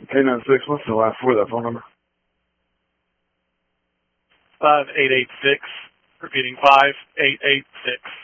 K96, what's the last four of that phone number? 5886. Repeating, 5886.